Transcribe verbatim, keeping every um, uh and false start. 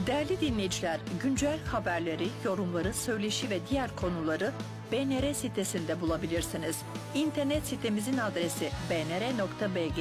Değerli dinleyiciler, güncel haberleri, yorumları, söyleşi ve diğer konuları B N R sitesinde bulabilirsiniz. İnternet sitemizin adresi b n r nokta b g